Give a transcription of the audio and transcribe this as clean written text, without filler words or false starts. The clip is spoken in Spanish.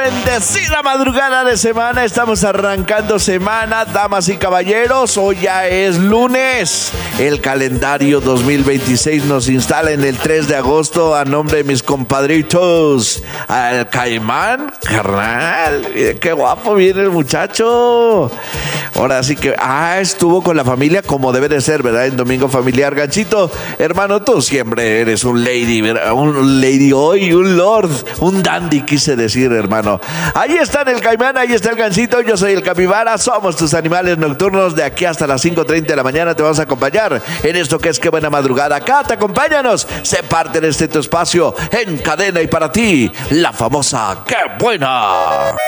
bendecida madrugada de semana. Estamos arrancando semana, damas y caballeros. Hoy ya es lunes. El calendario 2026 nos instala en el 3 de agosto a nombre de mis compadritos. Al Caimán, carnal. Qué guapo viene el muchacho. Ahora sí que, estuvo con la familia como debe de ser, ¿verdad? En Domingo Familiar. Ganchito, hermano, tú siempre eres un lady, ¿verdad? Un lady hoy, un lord, un dandy, quise decir, hermano. Ahí está el Caimán, ahí está el Gancito, yo soy el Capibara, somos tus animales nocturnos. De aquí hasta las 5:30 de la mañana te vamos a acompañar en esto que es Qué Buena Madrugada. Acá te acompáñanos, sé parte de este tu espacio en cadena y para ti, la famosa Qué Buena.